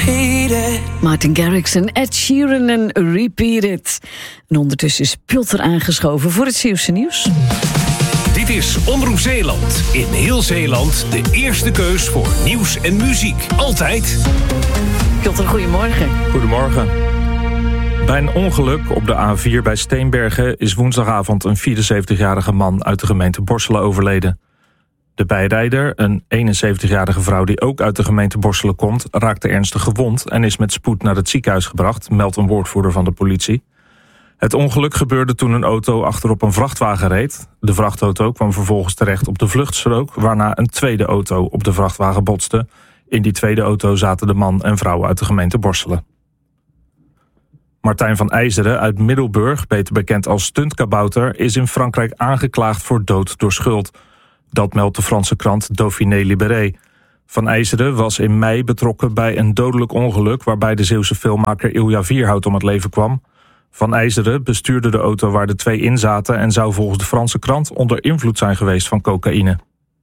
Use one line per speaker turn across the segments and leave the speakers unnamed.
repeat it.
Martin Garrix en Ed Sheeran en Repeat It. En ondertussen is Piotr aangeschoven voor het Zeeuwse nieuws.
Dit is Omroep Zeeland. In heel Zeeland de eerste keus voor nieuws en muziek. Altijd.
Piotr, goedemorgen.
Goedemorgen. Bij een ongeluk op de A4 bij Steenbergen is woensdagavond een 74-jarige man uit de gemeente Borselen overleden. De bijrijder, een 71-jarige vrouw die ook uit de gemeente Borselen komt, raakte ernstig gewond en is met spoed naar het ziekenhuis gebracht, meldt een woordvoerder van de politie. Het ongeluk gebeurde toen een auto achterop een vrachtwagen reed. De vrachtauto kwam vervolgens terecht op de vluchtstrook, waarna een tweede auto op de vrachtwagen botste. In die tweede auto zaten de man en vrouw uit de gemeente Borselen. Martijn van IJzeren uit Middelburg, beter bekend als stuntkabouter, is in Frankrijk aangeklaagd voor dood door schuld. Dat meldt de Franse krant Dauphiné Libéré. Van IJzeren was in mei betrokken bij een dodelijk ongeluk waarbij de Zeeuwse filmmaker Ilja Vierhout om het leven kwam. Van IJzeren bestuurde de auto waar de twee in zaten en zou volgens de Franse krant onder invloed zijn geweest van cocaïne.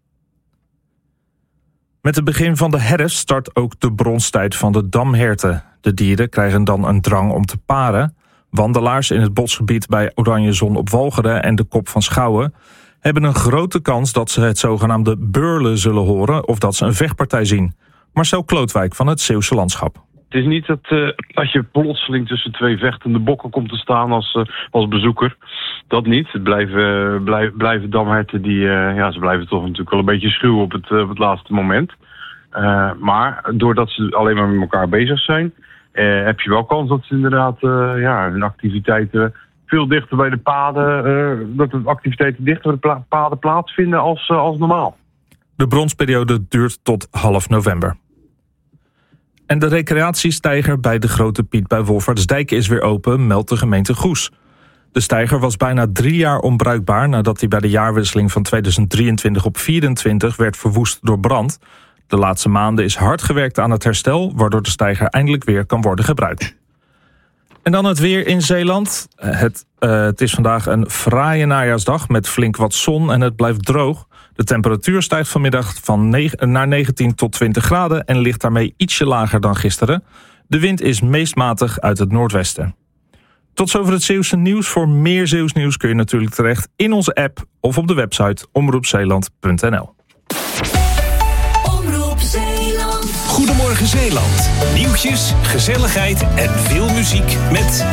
Met het begin van de herfst start ook de bronstijd van de damherten. De dieren krijgen dan een drang om te paren. Wandelaars in het bosgebied bij Oranjezon op Walcheren en de Kop van Schouwen hebben een grote kans dat ze het zogenaamde beurlen zullen horen of dat ze een vechtpartij zien. Marcel Klootwijk van het Zeeuwse Landschap.
Het is niet dat je plotseling tussen twee vechtende bokken komt te staan als bezoeker. Dat niet. Het blijven damherten die ze blijven toch natuurlijk wel een beetje schuw op het laatste moment. Maar doordat ze alleen maar met elkaar bezig zijn, heb je wel kans dat ze inderdaad hun activiteiten veel dichter bij de paden, dat de activiteiten dichter bij de paden plaatsvinden als normaal.
De bronsperiode duurt tot half november. En de recreatiesteiger bij de Grote Piet bij Wolvaartsdijk is weer open, meldt de gemeente Goes. De steiger was bijna 3 jaar onbruikbaar nadat hij bij de jaarwisseling van 2023 op 24 werd verwoest door brand. De laatste maanden is hard gewerkt aan het herstel, waardoor de steiger eindelijk weer kan worden gebruikt. En dan het weer in Zeeland. Het is vandaag een fraaie najaarsdag met flink wat zon en het blijft droog. De temperatuur stijgt vanmiddag naar 19 tot 20 graden en ligt daarmee ietsje lager dan gisteren. De wind is meest matig uit het noordwesten. Tot zover het Zeeuwse nieuws. Voor meer Zeeuws nieuws kun je natuurlijk terecht in onze app of op de website omroepzeeland.nl.
Omroep Zeeland.
Goedemorgen Zeeland. Nieuwtjes, gezelligheid en veel muziek met